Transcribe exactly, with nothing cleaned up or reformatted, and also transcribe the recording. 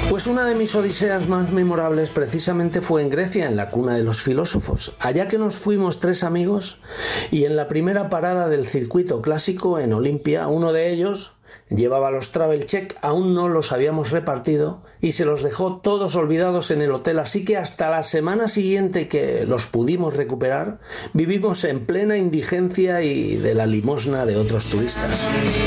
Pues una de mis odiseas más memorables precisamente fue en Grecia, en la cuna de los filósofos, allá que nos fuimos tres amigos y en la primera parada del circuito clásico en Olimpia, uno de ellos llevaba los travel check, aún no los habíamos repartido y se los dejó todos olvidados en el hotel, así que hasta la semana siguiente que los pudimos recuperar, vivimos en plena indigencia y de la limosna de otros turistas.